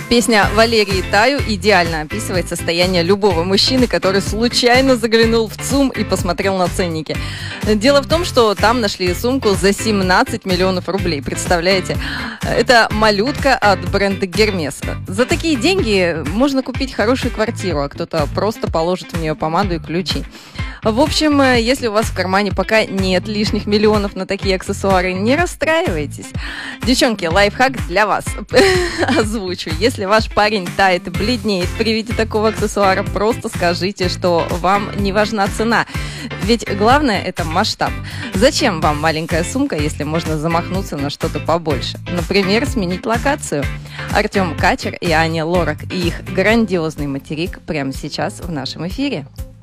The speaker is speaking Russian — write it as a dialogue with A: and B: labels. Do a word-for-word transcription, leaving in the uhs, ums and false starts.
A: Песня Валерии Таю идеально описывает состояние любого мужчины, который случайно заглянул в ЦУМ и посмотрел на ценники. Дело в том, что там нашли сумку за семнадцать миллионов рублей. Представляете? Это малютка от бренда Гермес. За такие деньги можно купить хорошую квартиру, а кто-то просто положит в нее помаду и ключи. В общем, если у вас в кармане пока нет лишних миллионов на такие аксессуары, не расстраивайтесь. Девчонки, лайфхак для вас. Озвучу. Если ваш парень тает и бледнеет при виде такого аксессуара, просто скажите, что вам не важна цена. Ведь главное – это масштаб. Зачем вам маленькая сумка, если можно замахнуться на что-то побольше? Например, сменить локацию. Артем Качер и Аня Лорак и их грандиозный материк прямо сейчас в нашем эфире.